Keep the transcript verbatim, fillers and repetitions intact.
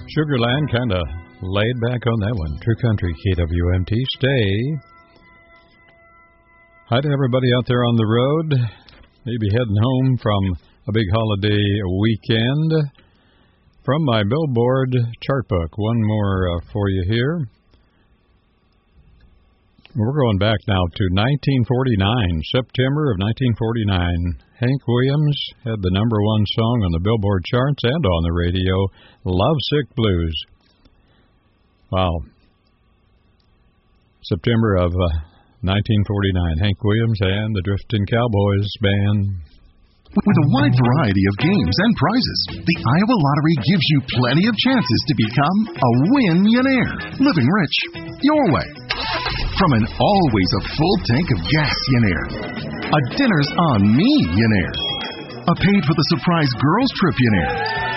Sugarland kind of laid back on that one. True Country, K W M T. Stay. Hi to everybody out there on the road. Maybe heading home from a big holiday weekend. From my Billboard chart book, one more uh, for you here. We're going back now to nineteen forty-nine, September of nineteen forty-nine. Hank Williams had the number one song on the Billboard charts and on the radio, Lovesick Blues. Wow. September of uh, nineteen forty-nine, Hank Williams and the Driftin' Cowboys Band. With a wide variety of games and prizes, the Iowa Lottery gives you plenty of chances to become a win-millionaire, living rich your way. From an always a full tank of gas-millionaire, a dinner's on me-millionaire, a paid for the surprise girls trip-millionaire,